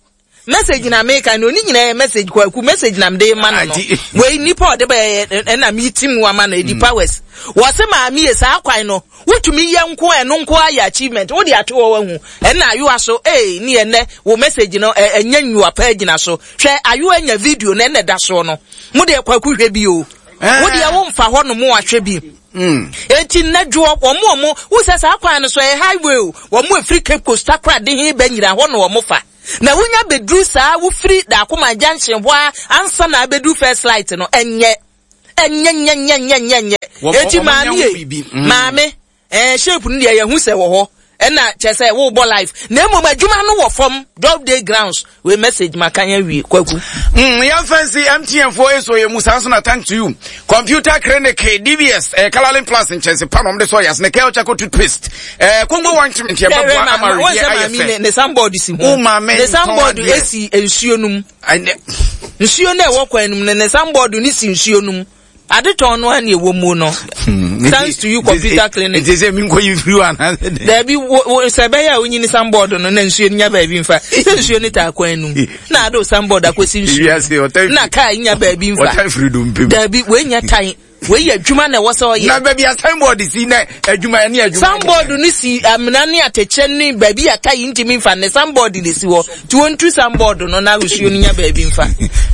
message na make and oni nyina message kwaku message na mde ma no we nipa de be na meeting wa ma na di powers wo se ma mi esa akwan no wotumi ye nko eno nko aya achievement wo di ato wo hu na ayu aso eh ni ene wo message no enya nwa page na so hwe ayu enya video na ene da so no mu de kwaku hwe bi o wo di wo mfa ho no mu ahwe bi Mm. Eti nadwo omo omo wo se sa akwan no so e highway wo mo free Cape Coast takra de hin ba nyira ho no wo mo fa na wonya bedru sa wo free da akoma junction ho ansa na bedu first light no enye enye nye nye nye nye nye eti maami maami eh shape no de ye hu se wo ho ena chese wo bo life na mo adwuma no wo fom drop day grounds we message makanya wi kwaku mm yan fancy M T N for eso ye musa so na thank to you computer clinic D B S eh Calalin Plus in Chelsea panom de so yas ne Kel Chaco toothpaste eh Congo one treatment ye babo amari ye ne somebody si ho ne somebody esi ensuo num nsuo na e wo kwanum ne somebody ni si nsuo num adeton no ani ewo mu no thanks to you computer clinic it is a min ko you free one there be sebe ya onyi ni sandboard no na nsuo nya ba bi mfa nsuo ni ta kwanum na ado sandboard akwesi nsuo na kai nya ba bi mfa what freedom people there be we nya tan we ya adwuma na woso ye na ba bi sandboard si na adwuma ni adwuma sandboard ni si amna ni ateche ni ba bi ya kai ntimi mfa ne sandboard ni si wo ti won tu sandboard no na nsuo nya ba bi mfa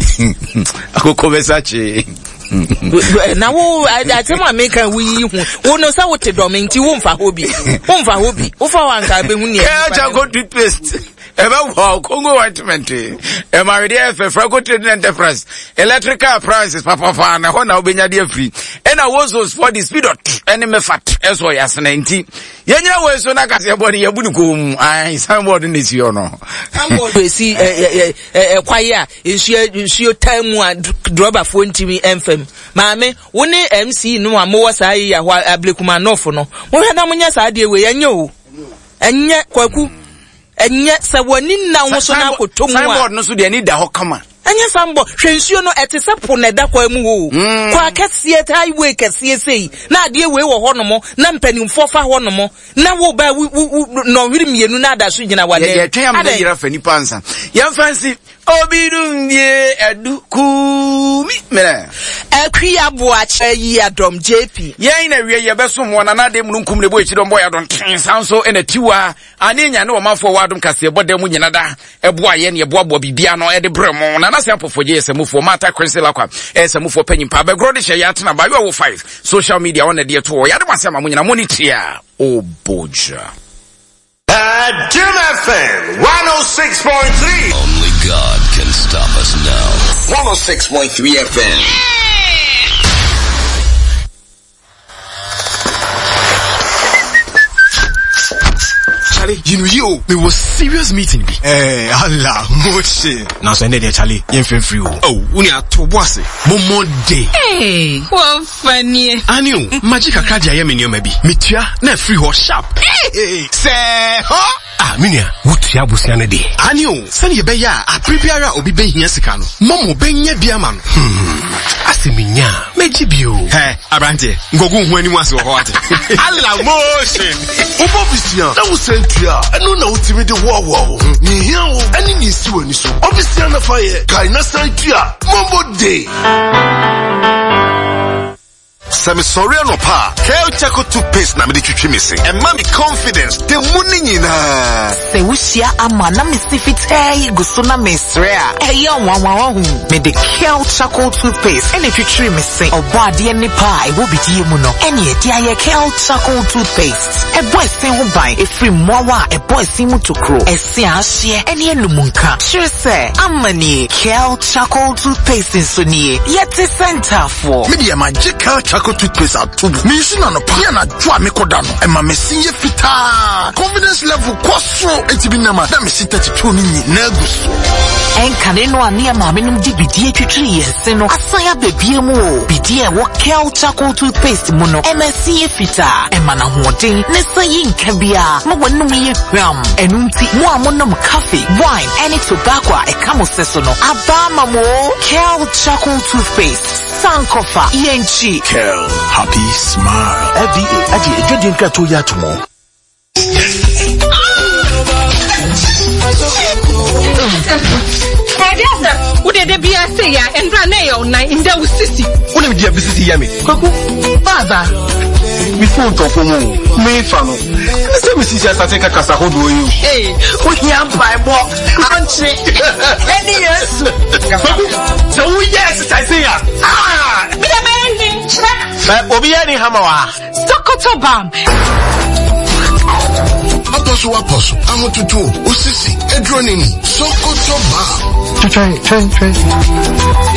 akoko besache na wo atema make we hu wo no sa wo te dom nti wo mfa hobi wo mfa hobi wo fa wanka be hu ne Kel Chaco toothpaste eba wo Congo ointment e ma ready e Franco Trading Enterprise electrical appliances papa fa na ho na obenya de free e na wozos for the speed dot ene me fat eso yas ninety yenya we so na kase body ye bunu ko mu ai somebody ne si ono somebody si eh eh kwaye a nsuo nsuo time a droba fo ntimi enfem maame wo ne M C no a mo wasa yi ya ablekuma nofo no wo hwe na munya sa de we yenye o enye kwaku enye se woni na wo so na kotomu a signboard no so de ni da ho kama anya sambo hwensuo no etese po na da kwa mu wo kwa kase tai we kase sei na ade we wo ho no mo na mpanimfo fa ho no mo na wo ba no hwiri mienu na da so gina wane ye twen am na yira fani pansa ye fancy obidunye eduku mi mena akwi aboache yi adom J P ye na wie ye besom wona na de mununkum ne bo echi do mbo ya don sanso ena tiwa anenya ne wo manfo wadom kase bodam nyina da eboa ye ne eboa bo bibia no e de bremo na na se apofoje esemufo mata kwensela kwa esemufo panyimpa be grode hye ya tena ba yo five social media on de to ya de masema munyina monitor oboja at Jim F M one oh six point three. Only God can stop us now. one oh six point three F M. Charlie, you know you, there was serious meeting be. Eh, Allah, moche. Now so there Charlie, you feel free. Oh, uni atobwase. Momo day. Hey, what funny. Aniu, magic akadi aye menyo mebi. Mitua na free ho sharp. Hey, say, huh? Ah, minia, wutu ya busiane de. Aniu, sani ye beya, a prepare obi be hiya sika no. Momo benye biya man. Hmm. Asiminya, meji bio. Hey, Abrante, ngogu hu animu asi wo ate. Allah motion. Obo bisia, na wo sentua, eno na utimi de wo wo. Ni hiya wo, ani ni si wani so. Obisia na faye, kai na sentua, Mombo day. Semi sorry no pa. Kel Chaco toothpaste na me de twitwi me se. E ma me confidence. The money nyina. Se wusia ama na me sifite guso na me sre a. E ye wanwa hu. Me de Kel Chaco toothpaste. E twitwi me se. Obo ade ni pa e wo bidie mu no. E ne e dia ye Kel Chaco toothpaste. E boy sin ho ban. E free mowa e boy sin mu tokro. E se ahye e ne enumunka. Sure say amani Kel Chaco toothpaste so nie. Yet center for. Me de magic Kel Chaco toothpaste atubu. Me isi na no pa. Ya na dwa me koda no. E ma me sinye fita. Confidence level kwaso etibi nama. Na me sita chicho ni na guso. Enka ne no ani ama me num di bidie twitwi yese no. Asanya bebie mu o. Bidie wo Kel Chaco toothpaste mu no. E ma sinye fita. E ma na hoden ne sayi nka bia. Mo wonum ye hwam. Enum ti mo amonom coffee, wine, any tobacco e kamo seso no. Abama mo Kel Chaco toothpaste. Sankofa yenchi. Kel, happy smile. F D A aji ejodi nka to ya tumo. Would they be a say and run a night in the city? Wouldn't be a busy yammy. Father, before talk me fano. Let me see I take a casa. How do you? Hey, we am by more country. Any years. So we yes, I say, ah, be a man. But Obiani Hamawa. Sokoto Bam. Apostle, apostle, amotutu, usisi, edronini, Sokoto Bam. Try, try, try.